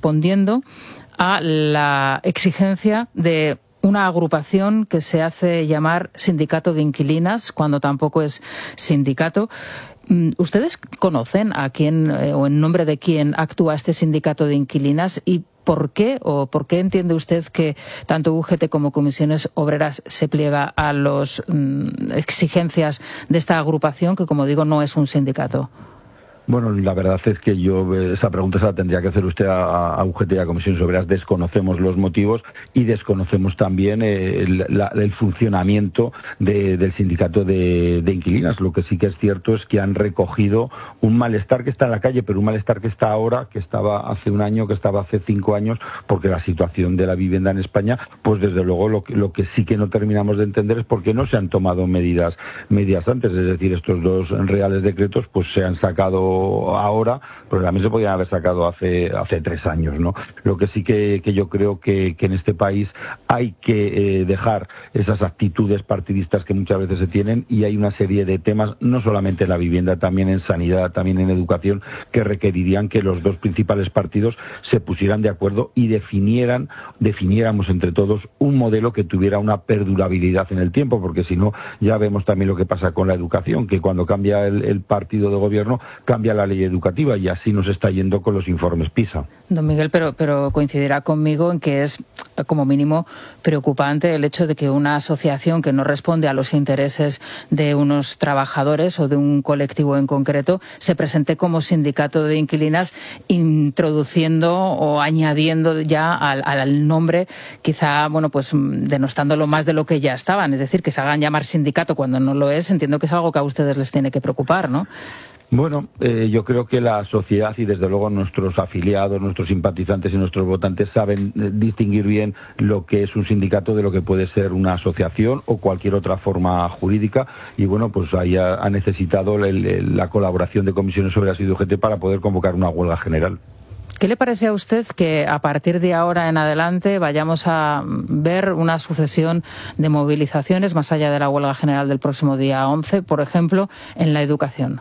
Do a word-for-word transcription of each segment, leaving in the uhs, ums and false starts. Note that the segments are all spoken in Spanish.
respondiendo a la exigencia de una agrupación que se hace llamar Sindicato de Inquilinas, cuando tampoco es sindicato. ¿Ustedes conocen a quién eh, o en nombre de quién actúa este Sindicato de Inquilinas y por qué o por qué entiende usted que tanto U G T como Comisiones Obreras se pliega a las mm, exigencias de esta agrupación que, como digo, no es un sindicato? Bueno, la verdad es que yo esa pregunta se la tendría que hacer usted a, a U G T y a Comisiones Obreras. Desconocemos los motivos y desconocemos también eh, el, la, el funcionamiento de, del sindicato de, de inquilinas. Lo que sí que es cierto es que han recogido un malestar que está en la calle, pero un malestar que está ahora, que estaba hace un año, que estaba hace cinco años, porque la situación de la vivienda en España, pues desde luego lo, lo que sí que no terminamos de entender es por qué no se han tomado medidas, medidas antes. Es decir, estos dos reales decretos pues se han sacado ahora, pero también se podían haber sacado hace hace tres años, ¿no? Lo que sí que, que yo creo que, que en este país hay que eh, dejar esas actitudes partidistas que muchas veces se tienen, y hay una serie de temas, no solamente en la vivienda, también en sanidad, también en educación, que requerirían que los dos principales partidos se pusieran de acuerdo y definieran, definiéramos entre todos un modelo que tuviera una perdurabilidad en el tiempo, porque si no, ya vemos también lo que pasa con la educación, que cuando cambia el, el partido de gobierno, cambia la ley educativa, y así nos está yendo con los informes PISA. Don Miguel, pero, pero coincidirá conmigo en que es, como mínimo, preocupante el hecho de que una asociación que no responde a los intereses de unos trabajadores o de un colectivo en concreto se presente como sindicato de inquilinas, introduciendo o añadiendo ya al, al nombre, quizá, bueno, pues denostándolo más de lo que ya estaban. Es decir, que se hagan llamar sindicato cuando no lo es. Entiendo que es algo que a ustedes les tiene que preocupar, ¿no? Bueno, eh, yo creo que la sociedad y desde luego nuestros afiliados, nuestros simpatizantes y nuestros votantes saben eh, distinguir bien lo que es un sindicato de lo que puede ser una asociación o cualquier otra forma jurídica, y bueno, pues ahí ha, ha necesitado el, el, la colaboración de Comisiones Obreras y de U G T para poder convocar una huelga general. ¿Qué le parece a usted que a partir de ahora en adelante vayamos a ver una sucesión de movilizaciones más allá de la huelga general del próximo día once, por ejemplo, en la educación?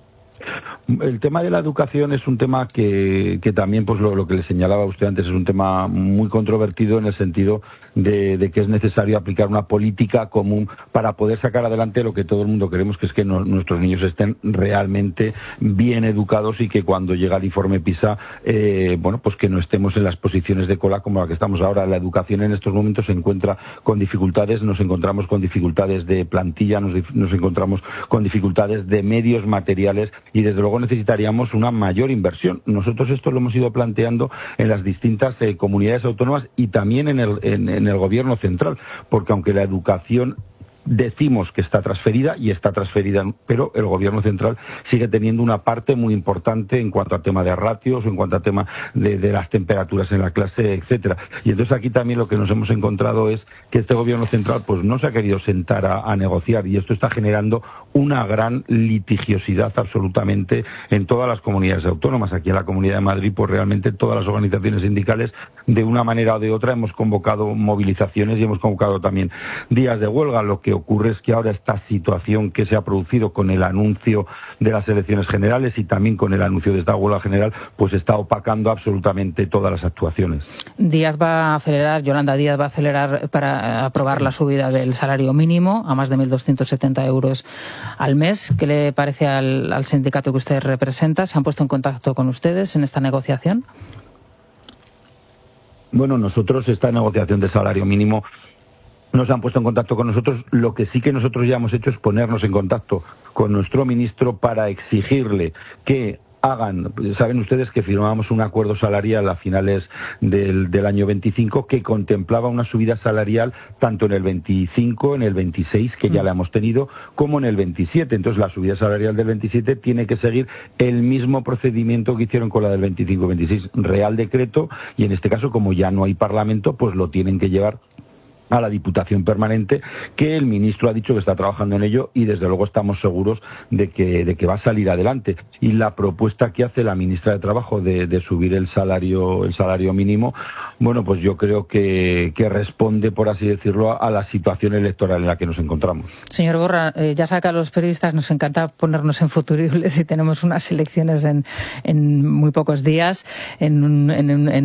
El tema de la educación es un tema que, que también, pues lo, lo que le señalaba usted antes, es un tema muy controvertido en el sentido de, de que es necesario aplicar una política común para poder sacar adelante lo que todo el mundo queremos, que es que no, nuestros niños estén realmente bien educados y que cuando llega el informe PISA, eh, bueno, pues que no estemos en las posiciones de cola como la que estamos ahora. La educación en estos momentos se encuentra con dificultades, nos encontramos con dificultades de plantilla, nos, nos encontramos con dificultades de medios materiales, y desde luego necesitaríamos una mayor inversión. Nosotros esto lo hemos ido planteando en las distintas eh, comunidades autónomas y también en el, en, en el gobierno central, porque aunque la educación decimos que está transferida y está transferida, pero el gobierno central sigue teniendo una parte muy importante en cuanto a tema de ratios, en cuanto a tema de, de las temperaturas en la clase, etcétera. Y entonces aquí también lo que nos hemos encontrado es que este gobierno central pues no se ha querido sentar a, a negociar, y esto está generando una gran litigiosidad absolutamente en todas las comunidades autónomas. Aquí en la Comunidad de Madrid, pues realmente todas las organizaciones sindicales, de una manera o de otra, hemos convocado movilizaciones y hemos convocado también días de huelga. Lo que ocurre es que ahora esta situación que se ha producido con el anuncio de las elecciones generales y también con el anuncio de esta huelga general, pues está opacando absolutamente todas las actuaciones. Díaz va a acelerar, Yolanda Díaz va a acelerar para aprobar la subida del salario mínimo a más de mil doscientos setenta euros al mes. ¿Qué le parece al, al sindicato que usted representa? ¿Se han puesto en contacto con ustedes en esta negociación? Bueno, nosotros esta negociación de salario mínimo no se han puesto en contacto con nosotros. Lo que sí que nosotros ya hemos hecho es ponernos en contacto con nuestro ministro para exigirle que hagan, saben ustedes que firmamos un acuerdo salarial a finales del, del año veinticinco que contemplaba una subida salarial tanto en el veinticinco, en el veintiséis, que ya la hemos tenido, como en el veintisiete. Entonces la subida salarial del veintisiete tiene que seguir el mismo procedimiento que hicieron con la del veinticinco veintiséis, Real Decreto, y en este caso, como ya no hay Parlamento, pues lo tienen que llevar a la Diputación Permanente, que el ministro ha dicho que está trabajando en ello, y desde luego estamos seguros de que, de que va a salir adelante. Y la propuesta que hace la ministra de Trabajo de, de subir el salario, el salario mínimo, bueno, pues yo creo que, que responde, por así decirlo, a, a la situación electoral en la que nos encontramos. Señor Borra, eh, ya sabe que a los periodistas nos encanta ponernos en futuribles y tenemos unas elecciones en, en muy pocos días, en, un, en, en